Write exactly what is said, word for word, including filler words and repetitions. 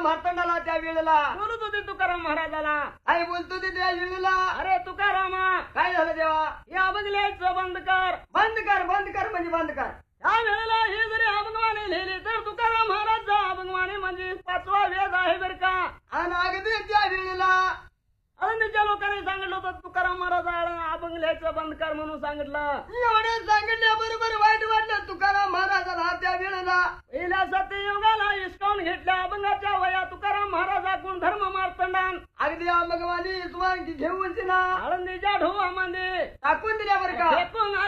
मार्तंडाला त्या वेळेला बोलत होते तुकाराम महाराजाला. काय बोलतो ते त्या वेळेला अरे तुकारामा, काय झालं देवा? या बदल्याचं बंद कर. बंद कर बंद कर म्हणजे बंद कर. या वेळेला हे जरी अभंगवाणी लिहिले तर तुकाराम महाराज अभंगवाणी म्हणजे पाचवा वेद आहे बर का. आणि अगदी त्या वेळेला आळंदीच्या लोकांनी सांगितलं होतं तुकाराम महाराज अभंग लिहायचं बंद कर म्हणून सांगितलं. एवढं सांगितल्याबरोबर वाईट वाटलं तुकाराम महाराजाला त्या वेळेला. पहिल्या सत्ययुगाला हिसकावून घेतल्या अभंगाच्या वया तुकाराम महाराजा गुणधर्म मार्तंडान अगदी भगवानी स्वांगी घेऊन ना आळंदीच्या ढोवामध्ये टाकून दिल्यावर का फेकून